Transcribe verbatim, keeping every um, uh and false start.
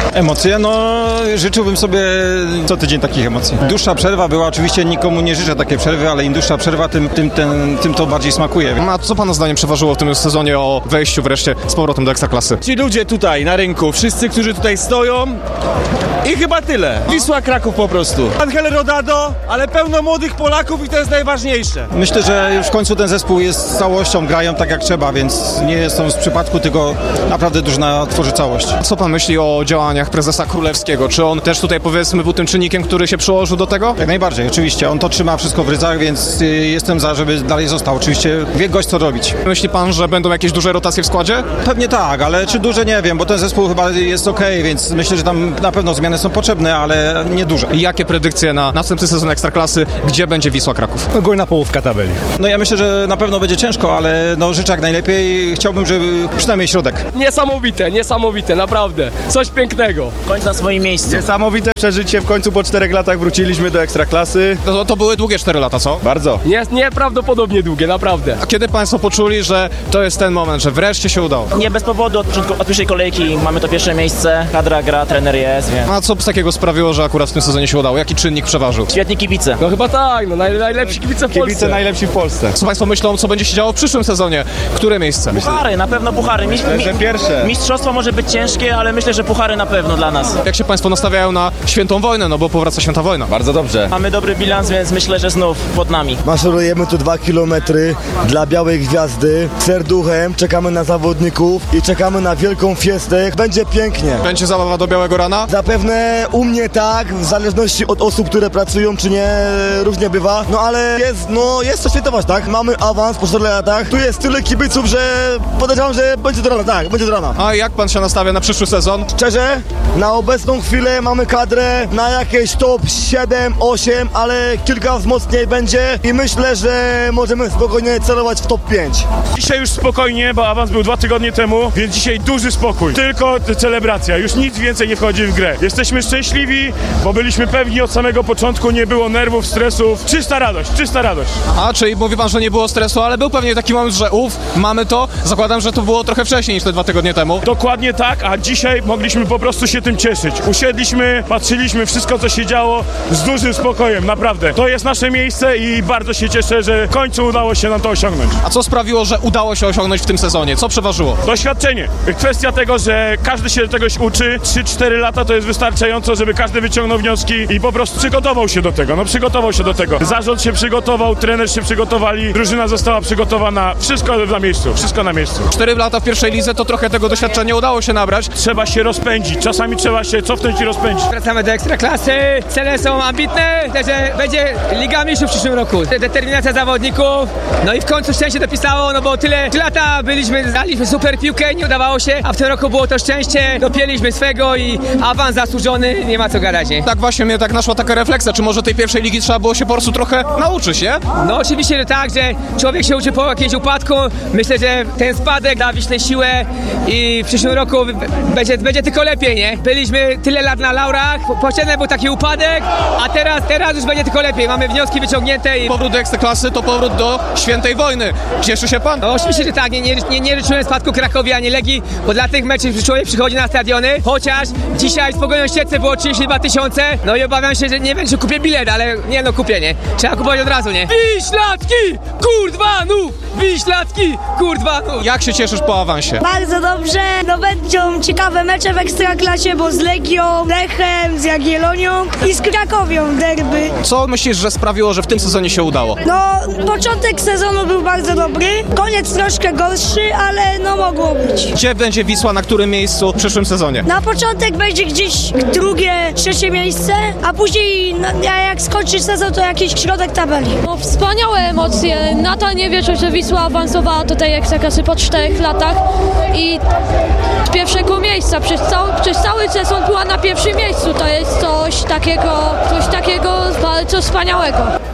Emocje? No życzyłbym sobie co tydzień takich emocji. Dłuższa przerwa była, oczywiście nikomu nie życzę takiej przerwy, ale im dłuższa przerwa, tym, tym, ten, tym to bardziej smakuje. A co pana zdaniem przeważyło w tym sezonie o wejściu wreszcie z powrotem do Ekstraklasy? Ci ludzie tutaj na rynku, wszyscy, którzy tutaj stoją i chyba tyle. Wisła Kraków po prostu. Angel Rodado, ale pełno młodych Polaków i to jest najważniejsze. Myślę, że już w końcu ten zespół jest całością, grają tak jak trzeba, więc nie są z przypadku, tylko naprawdę drużyna tworzy całość. Co pan myśli o działaniach prezesa Królewskiego? Czy on też tutaj, powiedzmy, był tym czynnikiem, który się przyłożył do tego? Jak najbardziej, oczywiście. On to trzyma wszystko w ryzach, więc y, jestem za, żeby dalej został. Oczywiście wie gość co robić. Myśli pan, że będą jakieś duże rotacje w składzie? Pewnie tak, ale czy duże nie wiem, bo ten zespół chyba jest okej, okay, więc myślę, że tam na pewno zmiany są potrzebne, ale nie duże. I jakie predykcje na następny sezon Ekstraklasy? Gdzie będzie Wisła Kraków? Górna połówka tabeli. No ja myślę, że na pewno będzie ciężko, ale no życzę jak najlepiej. Chciałbym, żeby przynajmniej środek. Niesamowite, niesamowite, naprawdę. Coś pięknego. W końcu na swoim miejscu. Niesamowite przeżycie, w końcu po czterech latach wróciliśmy do Ekstraklasy. To, to były długie cztery lata, co? Bardzo. Nie, nieprawdopodobnie długie, naprawdę. A kiedy państwo poczuli, że to jest ten moment, że wreszcie się udało? Nie bez powodu, od, od pierwszej kolejki mamy to pierwsze miejsce, kadra gra, trener jest, więc... A co z takiego sprawiło, że akurat w tym sezonie się udało? Jaki czynnik przeważył? Świetni kibice. No chyba tak, no naj, najlepsi kibice w Polsce. Kibice najlepsi w Polsce. Co państwo myślą, co będzie się działo w przyszłym sezonie? Które miejsce? Puchary, na pewno puchary. Miś, mi, Że pierwsze. mistrzostwo może być ciężkie, ale myślę, że puchary na pewno dla nas. Jak się państwo nastawiają na świętą wojnę, no bo powraca święta wojna? Bardzo dobrze. Mamy dobry bilans, więc myślę, że znów pod nami. Maszerujemy tu dwa kilometry dla Białej Gwiazdy. Serduchem czekamy na zawodników i czekamy na wielką fiestę. Będzie pięknie. Będzie zabawa do białego rana? Zapewne u mnie tak, w zależności od osób, które pracują czy nie, różnie bywa. No ale jest, no jest co świętować, tak? Mamy awans po czterech latach. Tu jest tyle kibiców, że podejrzewam, że będzie do rana, tak, będzie do rana. A jak pan się nastawia na przyszły sezon? Szczerze, na obecną chwilę mamy kadrę na jakieś top siedem, osiem, ale kilka wzmocnień będzie i myślę, że możemy spokojnie celować w top pięć. Dzisiaj już spokojnie, bo awans był dwa tygodnie temu, więc dzisiaj duży spokój. Tylko celebracja, już nic więcej nie wchodzi w grę. Jesteśmy szczęśliwi, bo byliśmy pewni od samego początku, nie było nerwów, stresów. Czysta radość, czysta radość. A, czyli mówi pan, że nie było stresu, ale był pewnie taki moment, że uff, mamy to. Zakładam, że to było trochę wcześniej niż te dwa tygodnie temu. Dokładnie tak, a dzisiaj mogliśmy po prostu się tym cieszyć. Usiedliśmy, patrzyliśmy, wszystko co się działo z dużym spokojem, naprawdę. To jest nasze miejsce i bardzo się cieszę, że w końcu udało się nam to osiągnąć. A co sprawiło, że udało się osiągnąć w tym sezonie? Co przeważyło? Doświadczenie. Kwestia tego, że każdy się czegoś uczy. trzy cztery lata to jest wystarczająco, żeby każdy wyciągnął wnioski i po prostu przygotował się do tego. No przygotował się do tego. Zarząd się przygotował, trener się przygotowali, drużyna została przygotowana. Wszystko na miejscu, wszystko na miejscu. Cztery lata w pierwszej lidze to trochę tego doświadczenia udało się nabrać. Trzeba się rozpędzić. Czasami trzeba się cofnąć i rozpędzić. Wracamy do Ekstraklasy. Cele są ambitne, że będzie Liga Mistrzów w przyszłym roku. Determinacja zawodników. No i w końcu szczęście dopisało, no bo tyle lata byliśmy, daliśmy super piłkę, nie udawało się, a w tym roku było to szczęście, dopięliśmy swego i awans zasłużony, nie ma co gadać, nie? Tak właśnie mnie tak naszła taka refleksja, czy może tej pierwszej ligi trzeba było się po prostu trochę nauczyć, nie? No oczywiście, że tak, że człowiek się uczy po jakimś upadku. Myślę, że ten spadek da Wiśle siłę i w przyszłym roku będzie, będzie tylko lepiej, nie? Byliśmy tyle lat na laurach, potrzebny był taki upadek, a teraz, teraz już będzie tylko lepiej. Mamy wnioski wyciągnięte i... Powrót do Ekstraklasy to powrót do świętej wojny. Cieszy się pan? No oczywiście, że tak, nie, nie, nie, nie życzyłem spadku Krakowi ani Legii, bo dla tych meczów człowiek przychodzi na stadiony, chociaż dzisiaj z Pogonią Siedlce było trzydzieści dwa tysiące, no i obawiam się, że nie wiem, czy kupię bilet, ale nie no, kupię, nie? Trzeba kupować od razu, nie? Wiślatki! Kurdwanów! Wiślatki! Kurdwanów! Jak się cieszysz po awansie? Bardzo dobrze, no będą ciekawe mecze w Ekstraklasie, bo z Legią, Lechem, z Jagiellonią i z Krakowią derby. Co myślisz, że sprawiło, że w tym sezonie się udało? No, początek sezonu był bardzo dobry, koniec troszkę gorszy, ale no mogło być. Gdzie będzie Wisła, na którym miejscu w przyszłym sezonie? Na początek będzie gdzieś drugie, trzecie miejsce, a później no, jak skończy sezon, to jakiś środek tabeli. No, wspaniałe emocje. Nata nie wierzę, że Wisła awansowała do tej Ekstraklasy po czterech latach i z pierwszego miejsca. Przez cały, przez cały sezon była na pierwszym miejscu. To jest coś takiego, coś takiego bardzo wspaniałego.